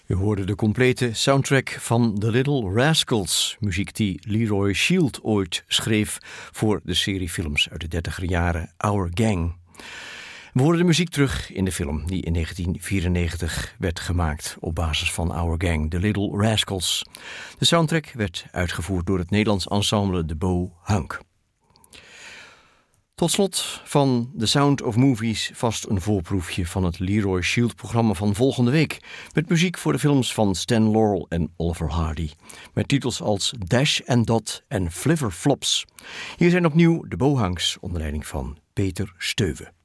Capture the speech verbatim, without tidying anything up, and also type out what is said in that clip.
We hoorden de complete soundtrack van The Little Rascals, muziek die Leroy Shield ooit schreef voor de serie films uit de dertiger jaren Our Gang. We hoorden de muziek terug in de film die in negentien vierennegentig werd gemaakt op basis van Our Gang, The Little Rascals. De soundtrack werd uitgevoerd door het Nederlands ensemble De Bo Hank. Tot slot van The Sound of Movies vast een voorproefje van het Leroy Shield-programma van volgende week. Met muziek voor de films van Stan Laurel en Oliver Hardy. Met titels als Dash and Dot en Flivver Flops. Hier zijn opnieuw de Bo Hanks onder leiding van Peter Steuven.